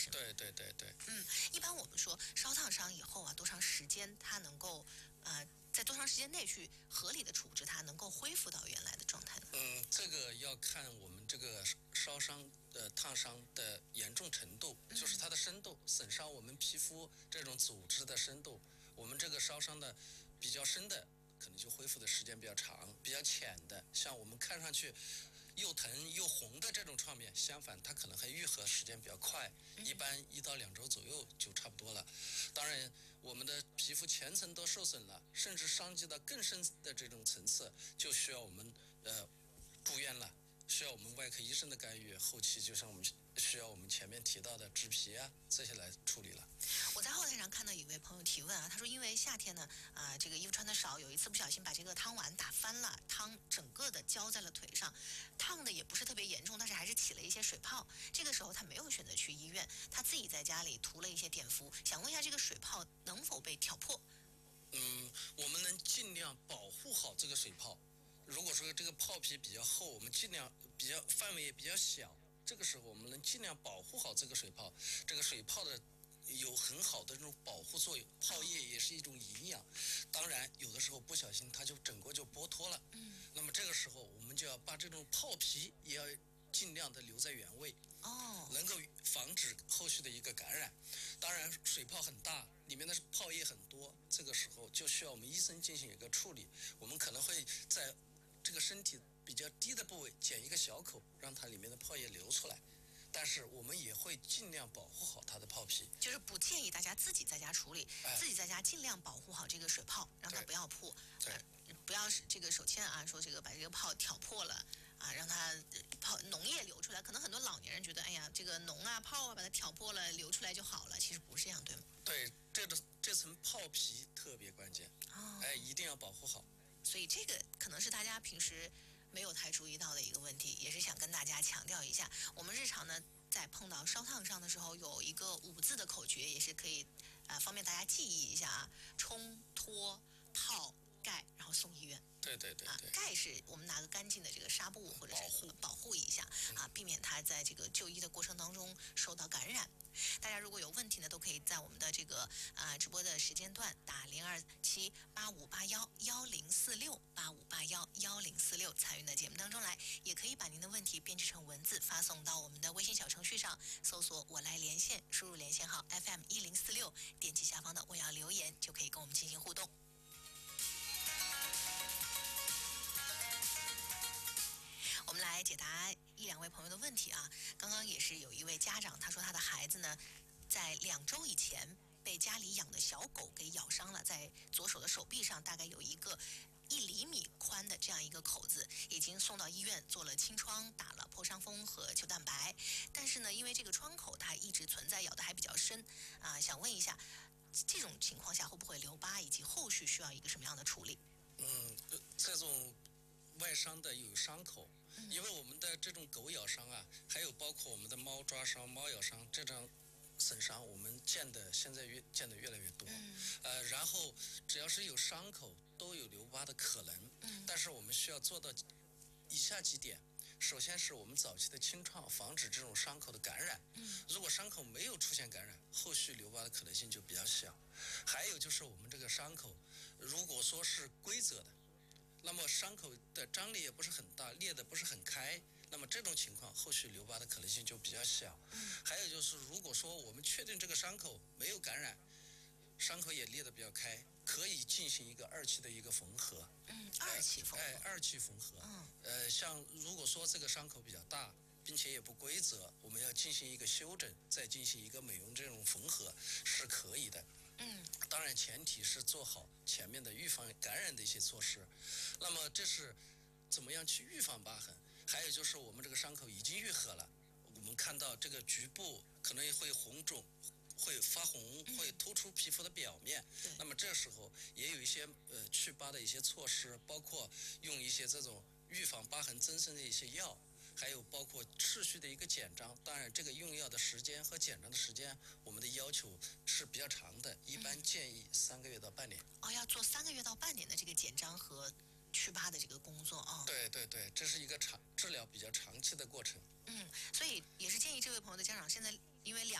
是吗？ 对对对对。 一般我们说烧烫伤以后啊，多长时间它能够在多长时间内去合理的处置它，能够恢复到原来的状态呢？ 这个要看我们这个烧伤的烫伤的严重程度，就是它的深度，损伤我们皮肤这种组织的深度。我们这个烧伤的比较深的，可能就恢复的时间比较长；比较浅的，像我们看上去又疼又红的这种创面，相反它可能还愈合时间比较快，一般1到2周左右就差不多了。当然我们的皮肤前层都受损了，甚至伤及到更深的这种层次，就需要我们住院了，需要我们外科医生的干预，后期就像我们需要我们前面提到的植皮啊这些来处理了。 我在后台上看到一位朋友提问啊，他说因为夏天呢这个衣服穿的少，有一次不小心把这个汤碗打翻了，汤整个的浇在了腿上，烫的也不是特别严重，但是还是起了一些水泡。这个时候他没有选择去医院，他自己在家里涂了一些碘伏，想问一下这个水泡能否被挑破？ 我们能尽量保护好这个水泡。如果说这个泡皮比较厚，我们尽量范围也比较小，这个时候我们能尽量保护好这个水泡。这个水泡的有很好的这种保护作用，泡液也是一种营养。当然有的时候不小心它就整个就剥脱了，那么这个时候我们就要把这种泡皮也要尽量的留在原位，能够防止后续的一个感染。当然水泡很大，里面的泡液很多，这个时候就需要我们医生进行一个处理。我们可能会在这个身体比较低的部位剪一个小口，让它里面的泡液流出来。但是我们也会尽量保护好它的泡皮， 就是不建议大家自己在家处理，自己在家尽量保护好这个水泡，让它不要破。不要是这个手欠啊，说这个把这个泡挑破了啊，让它脓液流出来。可能很多老年人觉得，哎呀，这个脓啊泡啊把它挑破了流出来就好了，其实不是这样，对吗？ 对，这层泡皮特别关键，一定要保护好。 所以这个可能是大家平时没有太注意到的一个问题，也是想跟大家强调一下。我们日常呢，在碰到烧烫伤的时候，有一个5字的口诀，也是可以方便大家记忆一下啊：冲、脱、套、盖，然后送医院。 对对对对。 盖是我们拿个干净的这个纱布或者是保护一下啊，避免它在这个就医的过程当中受到感染。大家如果有问题呢，都可以在我们的这个直播的时间段打027851104685811046参与到节目当中来，也可以把您的问题编辑成文字发送到我们的微信小程序上，搜索我来连线，输入连线号 FM1046，点击下方的我要留言，就可以跟我们进行互动。我们来解答1、2位朋友的问题啊。刚刚也是有一位家长，他说他的孩子呢，在2周以前被家里养的小狗给咬伤了，在左手的手臂上大概有一个1厘米宽的这样一个口子，已经送到医院做了清创，打了破伤风和球蛋白。但是呢，因为这个创口它一直存在，咬得还比较深啊，想问一下，这种情况下会不会留疤，以及后续需要一个什么样的处理？ 这种外伤的有伤口，因为我们的这种狗咬伤啊，还有包括我们的猫抓伤、猫咬伤这种损伤，我们现在见得越来越多。然后只要是有伤口，都有留疤的可能。但是我们需要做到以下几点。首先是我们早期的清创，防止这种伤口的感染。如果伤口没有出现感染，后续留疤的可能性就比较小。还有就是我们这个伤口，如果说是规则的，那么伤口的张力也不是很大，裂得不是很开，那么这种情况后续留疤的可能性就比较小。还有就是如果说我们确定这个伤口没有感染，伤口也裂得比较开，可以进行一个2期的一个缝合。 2期缝合。 2期缝合。像如果说这个伤口比较大，并且也不规则，我们要进行一个修整，再进行一个美容这种缝合是可以的。当然前提是做好前面的预防感染的一些措施。那么这是怎么样去预防疤痕？还有就是我们这个伤口已经愈合了，我们看到这个局部可能会红肿，会发红，会突出皮肤的表面。那么这时候也有一些去疤的一些措施，包括用一些这种预防疤痕增生的一些药，还有包括持续的一个减章。当然这个用药的时间和减章的时间我们的要求是比较长的，一般建议3个月到半年。 要做3个月到半年的这个减章和去疤的这个工作啊。 对对对，这是一个治疗比较长期的过程。 所以也是建议这位朋友的家长，现在因为2